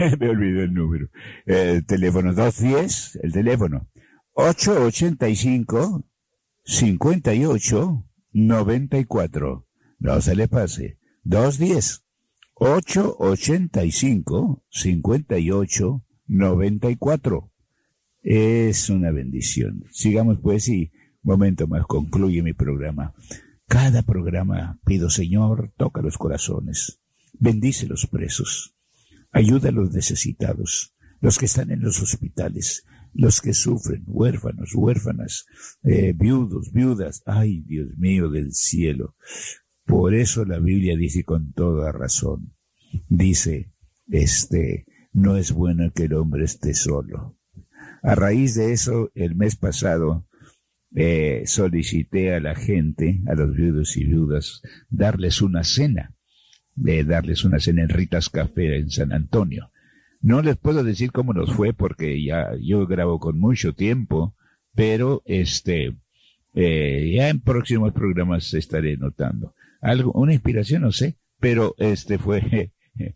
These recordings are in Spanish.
Me olvidé el número. El teléfono 210, el teléfono 885-58-94. No se le pase. 210-885-58-94. Es una bendición. Sigamos pues y momento más concluye mi programa. Cada programa pido, Señor, toca los corazones, bendice los presos, ayuda a los necesitados, los que están en los hospitales, los que sufren, huérfanos, huérfanas, viudos, viudas. Ay, Dios mío del cielo. Por eso la Biblia dice con toda razón, dice, no es bueno que el hombre esté solo. A raíz de eso, el mes pasado, solicité a la gente, a los viudos y viudas, darles una cena en Ritas Café en San Antonio. No les puedo decir cómo nos fue porque ya yo grabo con mucho tiempo, pero ya en próximos programas estaré notando algo, una inspiración, no sé, pero fue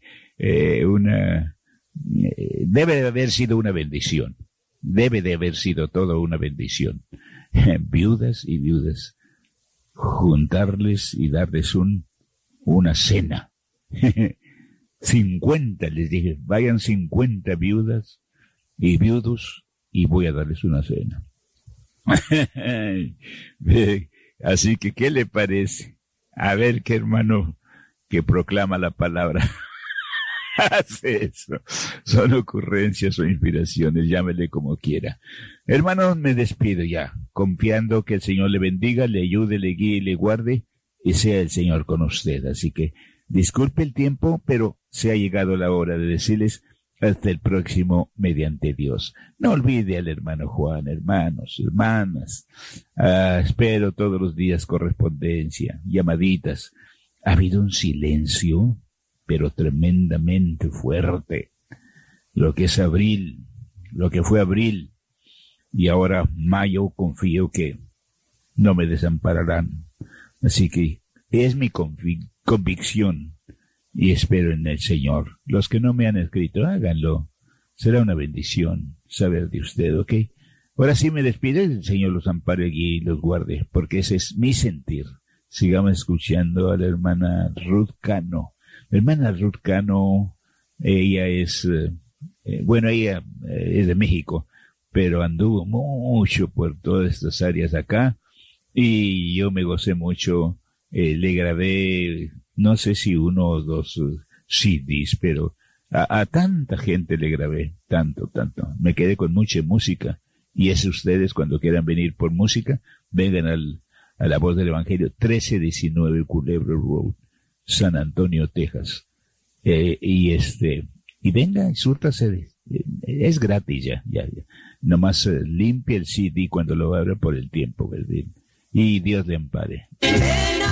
debe de haber sido una bendición, debe de haber sido todo una bendición. Viudas y viudas, juntarles y darles una cena. 50, les dije, vayan 50 viudas y viudos y voy a darles una cena. Así que, ¿qué le parece? A ver qué hermano que proclama la palabra hace eso. Son ocurrencias o inspiraciones, llámele como quiera. Hermanos, me despido ya, confiando que el Señor le bendiga, le ayude, le guíe y le guarde, y sea el Señor con usted. Así que disculpe el tiempo, pero se ha llegado la hora de decirles hasta el próximo mediante Dios. No olvide al hermano Juan, hermanos, hermanas. Espero todos los días correspondencia, llamaditas. Ha habido un silencio, pero tremendamente fuerte. Lo que es abril, lo que fue abril, y ahora mayo, confío que no me desampararán. Así que es mi convicción y espero en el Señor. Los que no me han escrito, háganlo. Será una bendición saber de usted, ¿ok? Ahora sí me despido, el Señor los ampare y los guarde, porque ese es mi sentir. Sigamos escuchando a la hermana Ruth Cano. La hermana Ruth Cano, ella es, ella es de México, pero anduvo mucho por todas estas áreas acá, y yo me gocé mucho. Le grabé, no sé si 1 o 2 CDs, pero a tanta gente le grabé, tanto. Me quedé con mucha música, y es ustedes cuando quieran venir por música, vengan a la Voz del Evangelio, 1319 Culebro Road, San Antonio, Texas. Y venga, súrtase, es gratis ya. Nomás limpie el CD cuando lo abra por el tiempo, ¿verdad? Y Dios le ampare.